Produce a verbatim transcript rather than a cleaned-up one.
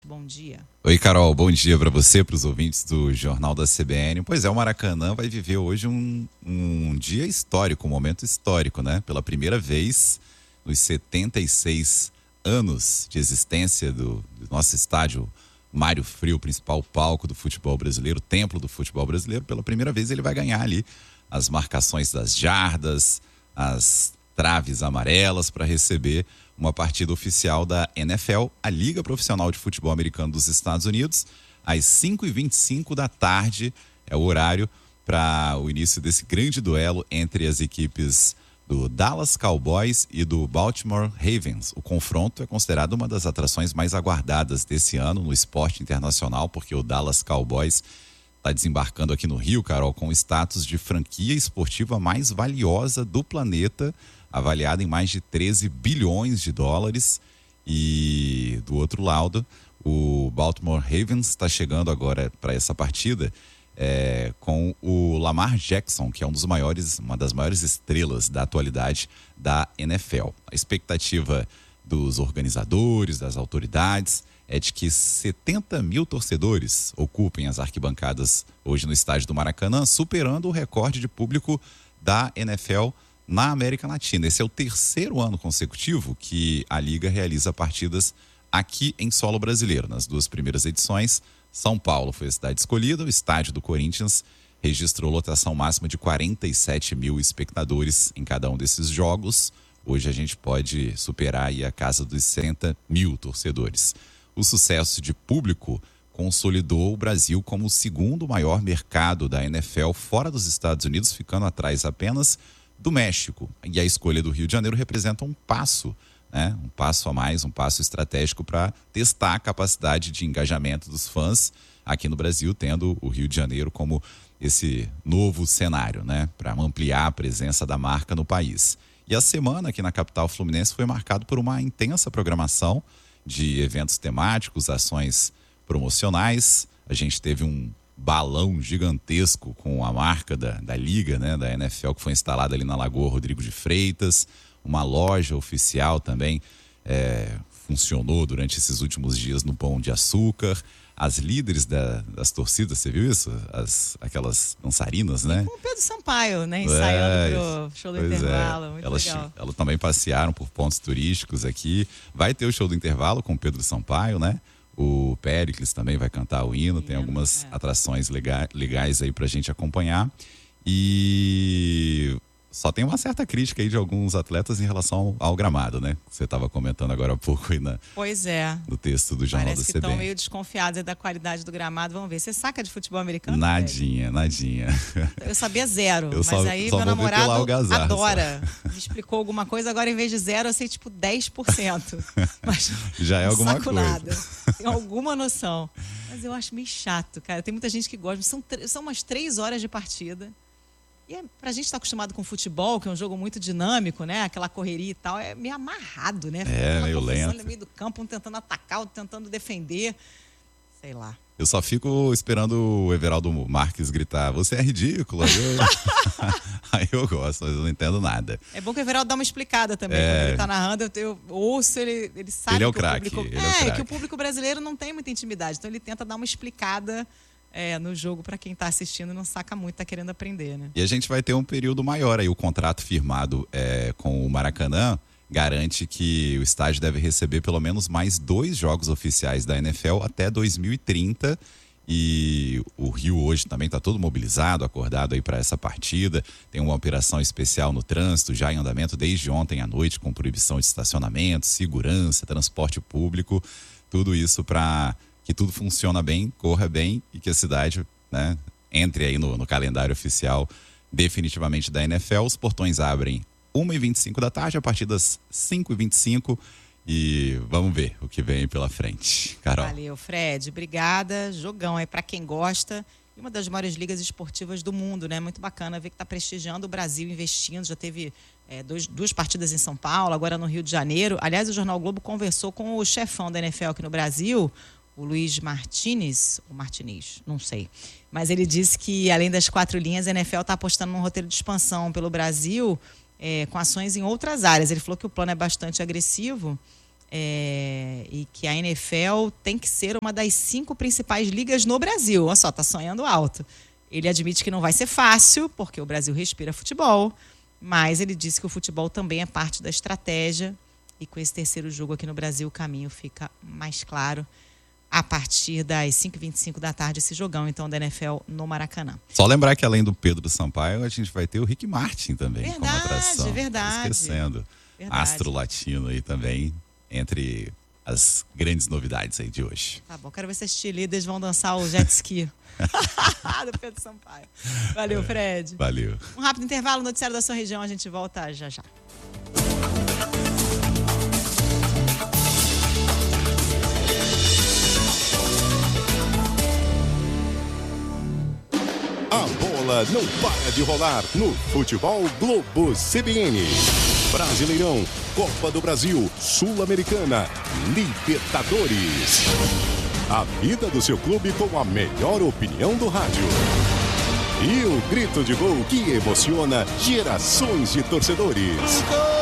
bom dia. Oi, Carol, bom dia para você, para os ouvintes do Jornal da C B N. Pois é, o Maracanã vai viver hoje um, um dia histórico, um momento histórico, né? Pela primeira vez nos setenta e seis anos de existência do, do nosso estádio Mário Friio, principal palco do futebol brasileiro, templo do futebol brasileiro, pela primeira vez ele vai ganhar ali as marcações das jardas, as traves amarelas para receber uma partida oficial da N F L, a Liga Profissional de Futebol Americano dos Estados Unidos, às cinco e vinte e cinco da tarde, é o horário para o início desse grande duelo entre as equipes do Dallas Cowboys e do Baltimore Ravens. O confronto é considerado uma das atrações mais aguardadas desse ano no esporte internacional, porque o Dallas Cowboys está desembarcando aqui no Rio, Carol, com o status de franquia esportiva mais valiosa do planeta, avaliada em mais de treze bilhões de dólares. E do outro lado, o Baltimore Ravens está chegando agora para essa partida é, com o Lamar Jackson, que é um dos maiores, uma das maiores estrelas da atualidade da N F L. A expectativa dos organizadores, das autoridades, é de que setenta mil torcedores ocupem as arquibancadas hoje no estádio do Maracanã, superando o recorde de público da N F L na América Latina. Esse é o terceiro ano consecutivo que a Liga realiza partidas aqui em solo brasileiro. Nas duas primeiras edições, São Paulo foi a cidade escolhida, o estádio do Corinthians registrou lotação máxima de quarenta e sete mil espectadores em cada um desses jogos. Hoje a gente pode superar aí a casa dos sessenta mil torcedores. O sucesso de público consolidou o Brasil como o segundo maior mercado da N F L fora dos Estados Unidos, ficando atrás apenas do México. E a escolha do Rio de Janeiro representa um passo, né? Um passo a mais, um passo estratégico para testar a capacidade de engajamento dos fãs aqui no Brasil, tendo o Rio de Janeiro como esse novo cenário, né? Para ampliar a presença da marca no país. E a semana aqui na capital fluminense foi marcada por uma intensa programação de eventos temáticos, ações promocionais. A gente teve um balão gigantesco com a marca da, da Liga, né, da N F L, que foi instalada ali na Lagoa Rodrigo de Freitas. Uma loja oficial também é, funcionou durante esses últimos dias no Pão de Açúcar. As líderes da, das torcidas, você viu isso? As, aquelas dançarinas, né? Com o Pedro Sampaio, né? Ensaiando é, pro show do pois intervalo. É. Muito elas, legal. Elas também passearam por pontos turísticos aqui. Vai ter o show do intervalo com o Pedro Sampaio, né? O Péricles também vai cantar o hino. Tem algumas é. atrações legais, legais aí pra gente acompanhar. E só tem uma certa crítica aí de alguns atletas em relação ao, ao gramado, né? Você estava comentando agora há pouco aí na, pois é. no texto do Jornal Parece da que C B N. estão meio desconfiados da qualidade do gramado. Vamos ver. Você saca de futebol americano? Nadinha, velho? nadinha. Eu sabia zero, eu mas só, aí só meu namorado Algazar, adora. Me explicou alguma coisa, agora em vez de zero eu sei tipo dez por cento. Mas já é alguma saco coisa. Nada. Tenho alguma noção. Mas eu acho meio chato, cara. Tem muita gente que gosta. São, são umas três horas de partida. E é, pra gente estar tá acostumado com futebol, que é um jogo muito dinâmico, né? Aquela correria e tal, é meio amarrado, né? É, meio lento. No meio do campo, um tentando atacar, outro tentando defender. Sei lá. Eu só fico esperando o Everaldo Marques gritar, você é ridículo. Aí eu, aí eu gosto, mas eu não entendo nada. É bom que o Everaldo dá uma explicada também. É... Quando ele tá narrando, eu, eu ouço, ele, ele sabe ele é o que craque, o público... ele é, é, o craque. que o público brasileiro não tem muita intimidade. Então ele tenta dar uma explicada é, no jogo para quem tá assistindo e não saca muito, tá querendo aprender, né? E a gente vai ter um período maior aí. O contrato firmado é, com o Maracanã garante que o estádio deve receber pelo menos mais dois jogos oficiais da N F L até dois mil e trinta. E o Rio hoje também está todo mobilizado, acordado aí para essa partida. Tem uma operação especial no trânsito, já em andamento desde ontem à noite, com proibição de estacionamento, segurança, transporte público. Tudo isso para que tudo funcione bem, corra bem e que a cidade, né, entre aí no, no calendário oficial definitivamente da N F L. Os portões abrem uma e vinte e cinco da tarde, a partir das cinco e vinte e cinco. E vamos ver o que vem pela frente. Carol. Valeu, Fred. Obrigada. Jogão aí para quem gosta. E uma das maiores ligas esportivas do mundo, né? Muito bacana ver que está prestigiando o Brasil, investindo. Já teve é, dois, duas partidas em São Paulo, agora no Rio de Janeiro. Aliás, o Jornal Globo conversou com o chefão da N F L aqui no Brasil, o Luiz Martinez, ou Martinez, não sei. Mas ele disse que, além das quatro linhas, a N F L está apostando num roteiro de expansão pelo Brasil, é, com ações em outras áreas. Ele falou que o plano é bastante agressivo. É, e que a N F L tem que ser uma das cinco principais ligas no Brasil. Olha só, tá sonhando alto. Ele admite que não vai ser fácil, porque o Brasil respira futebol, mas ele disse que o futebol também é parte da estratégia, e com esse terceiro jogo aqui no Brasil o caminho fica mais claro a partir das cinco e vinte e cinco da tarde, esse jogão então da N F L no Maracanã. Só lembrar que além do Pedro Sampaio, a gente vai ter o Rick Martin também verdade, como atração. Verdade, Esquecendo. verdade. Astro latino aí também, entre as grandes novidades aí de hoje. Tá bom, quero ver se as cheerleaders vão dançar o jet ski do Pedro Sampaio. Valeu, Fred. Valeu. Um rápido intervalo, noticiário da sua região, a gente volta já já. A bola não para de rolar no Futebol Globo C B N. Brasileirão, Copa do Brasil, Sul-Americana, Libertadores. A vida do seu clube com a melhor opinião do rádio. E o grito de gol que emociona gerações de torcedores.